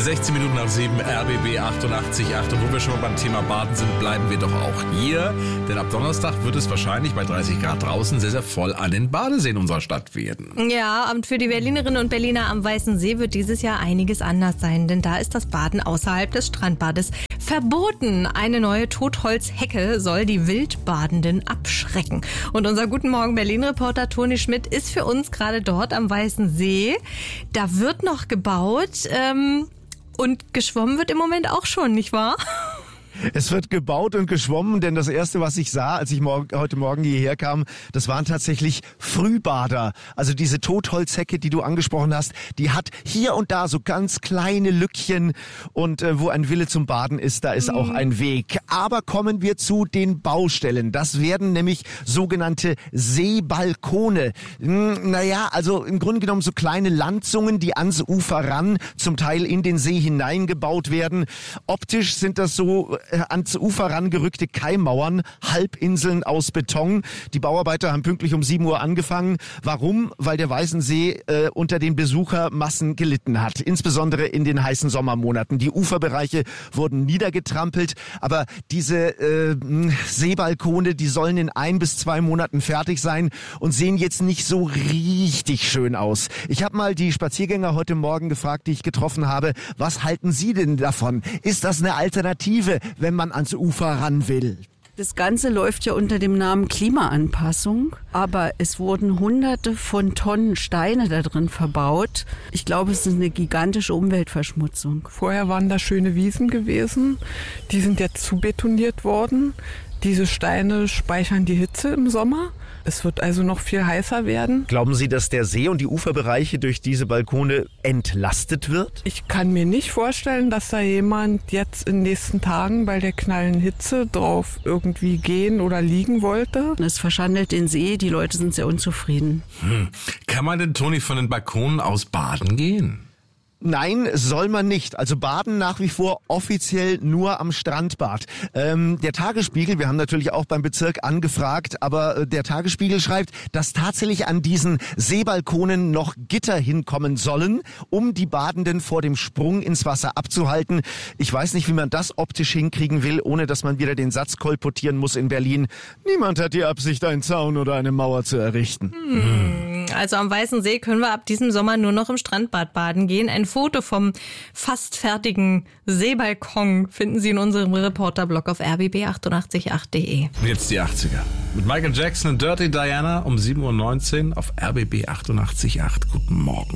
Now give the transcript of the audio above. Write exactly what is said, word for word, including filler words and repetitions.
sechzehn Minuten nach sieben, R B B achtundachtzig Komma acht. Und wo wir schon mal beim Thema Baden sind, bleiben wir doch auch hier. Denn ab Donnerstag wird es wahrscheinlich bei dreißig Grad draußen sehr, sehr voll an den Badeseen unserer Stadt werden. Ja, und für die Berlinerinnen und Berliner am Weißen See wird dieses Jahr einiges anders sein. Denn da ist das Baden außerhalb des Strandbades verboten. Eine neue Totholzhecke soll die Wildbadenden abschrecken. Und unser Guten Morgen Berlin-Reporter Toni Schmidt ist für uns gerade dort am Weißen See. Da wird noch gebaut ähm, und geschwommen wird im Moment auch schon, nicht wahr? Es wird gebaut und geschwommen, denn das Erste, was ich sah, als ich morgen, heute Morgen hierher kam, das waren tatsächlich Frühbader. Also diese Totholzhecke, die du angesprochen hast, die hat hier und da so ganz kleine Lückchen und äh, wo ein Wille zum Baden ist, da ist mhm. auch ein Weg. Aber kommen wir zu den Baustellen. Das werden nämlich sogenannte Seebalkone. Hm, naja, also im Grunde genommen so kleine Landzungen, die ans Ufer ran, zum Teil in den See hineingebaut werden. Optisch sind das so ans Ufer rangerückte Keimmauern, Halbinseln aus Beton. Die Bauarbeiter haben pünktlich um sieben Uhr angefangen. Warum? Weil der Weißen See äh, unter den Besuchermassen gelitten hat, insbesondere in den heißen Sommermonaten. Die Uferbereiche wurden niedergetrampelt, aber diese äh, Seebalkone, die sollen in ein bis zwei Monaten fertig sein und sehen jetzt nicht so richtig schön aus. Ich habe mal die Spaziergänger heute Morgen gefragt, die ich getroffen habe, was halten Sie denn davon? Ist das eine Alternative, wenn man ans Ufer ran will? Das Ganze läuft ja unter dem Namen Klimaanpassung, aber es wurden hunderte von Tonnen Steine da drin verbaut. Ich glaube, es ist eine gigantische Umweltverschmutzung. Vorher waren da schöne Wiesen gewesen, die sind jetzt zubetoniert worden. Diese Steine speichern die Hitze im Sommer. Es wird also noch viel heißer werden. Glauben Sie, dass der See und die Uferbereiche durch diese Balkone entlastet wird? Ich kann mir nicht vorstellen, dass da jemand jetzt in den nächsten Tagen bei der knallenden Hitze drauf irgendwie gehen oder liegen wollte. Es verschandelt den See, die Leute sind sehr unzufrieden. Hm. Kann man denn, Toni, von den Balkonen aus baden gehen? Nein, soll man nicht. Also baden nach wie vor offiziell nur am Strandbad. Ähm, der Tagesspiegel, wir haben natürlich auch beim Bezirk angefragt, aber äh, der Tagesspiegel schreibt, dass tatsächlich an diesen Seebalkonen noch Gitter hinkommen sollen, um die Badenden vor dem Sprung ins Wasser abzuhalten. Ich weiß nicht, wie man das optisch hinkriegen will, ohne dass man wieder den Satz kolportieren muss in Berlin. Niemand hat die Absicht, einen Zaun oder eine Mauer zu errichten. Hm. Also am Weißen See können wir ab diesem Sommer nur noch im Strandbad baden gehen. Ein Foto vom fast fertigen Seebalkon finden Sie in unserem Reporterblog auf r b b achtundachtzig Komma acht punkt de. Jetzt die achtziger. Mit Michael Jackson und Dirty Diana um sieben Uhr neunzehn auf R B B achtundachtzig Komma acht. Guten Morgen.